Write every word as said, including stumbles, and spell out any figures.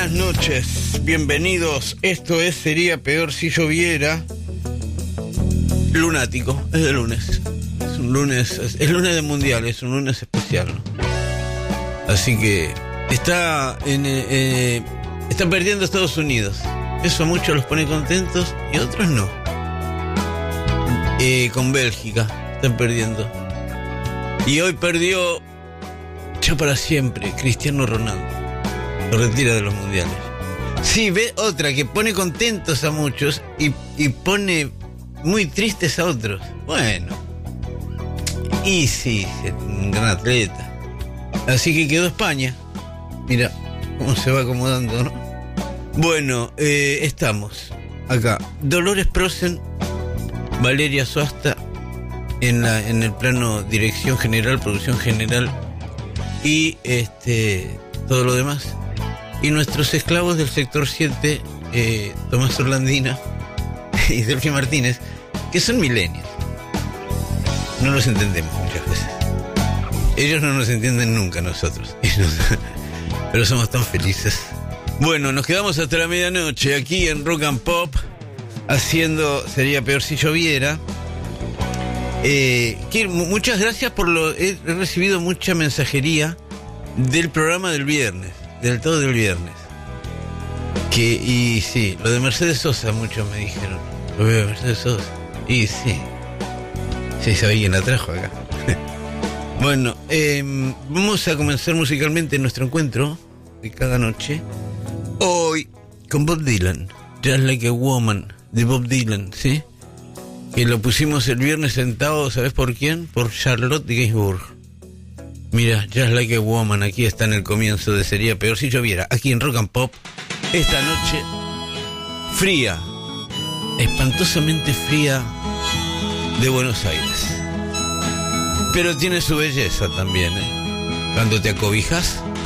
buenas noches, bienvenidos. Esto es Sería Peor Si Lloviera. Lunático, es de lunes. Es un lunes, es, es lunes de mundial, es un lunes especial, ¿no? Así que está en, eh, está perdiendo Estados Unidos. Eso a muchos los pone contentos y a otros no. Eh, con Bélgica están perdiendo. Y hoy perdió ya para siempre Cristiano Ronaldo. Lo retira de los mundiales. Sí, ve otra que pone contentos a muchos y, y pone muy tristes a otros. Bueno. Y sí, un gran atleta. Así que quedó España. Mira cómo se va acomodando, ¿no? Bueno, eh, estamos acá. Dolores Prosen, Valeria Soasta en la en el plano dirección general, producción general y este todo lo demás. Y nuestros esclavos del sector siete, eh, Tomás Orlandina y Delphi Martínez, que son millennials. No los entendemos muchas veces. Ellos no nos entienden nunca, nosotros. Pero somos tan felices. Bueno, nos quedamos hasta la medianoche aquí en Rock and Pop, haciendo Sería Peor Si Lloviera. Eh, que, muchas gracias por lo... He recibido mucha mensajería del programa del viernes, del todo del viernes. Que, y sí, lo de Mercedes Sosa, muchos me dijeron. Lo veo de Mercedes Sosa. Y sí. Sí, sabía quién la trajo acá. Bueno, eh, vamos a comenzar musicalmente nuestro encuentro de cada noche. Hoy con Bob Dylan, Just Like a Woman, de Bob Dylan, ¿sí? Que lo pusimos el viernes sentado, ¿sabes por quién? Por Charlotte Gainsbourg. Mira, Just Like a Woman, aquí está en el comienzo de Sería Peor Si Lloviera, aquí en Rock and Pop, esta noche fría, espantosamente fría de Buenos Aires. Pero tiene su belleza también, ¿eh? Cuando te acobijas